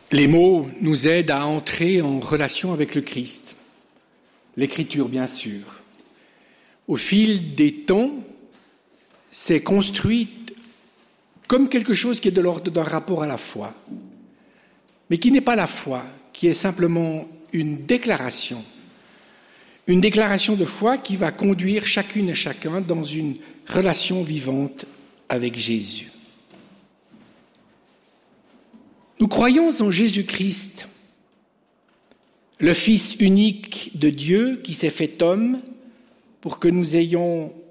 Les mots nous aident à entrer en relation avec le Christ. L'écriture, bien sûr. Au fil des temps, s'est construite comme quelque chose qui est de l'ordre d'un rapport à la foi, mais qui n'est pas la foi, qui est simplement une déclaration de foi qui va conduire chacune et chacun dans une relation vivante avec Jésus. Nous croyons en Jésus-Christ, le Fils unique de Dieu qui s'est fait homme pour que nous ayons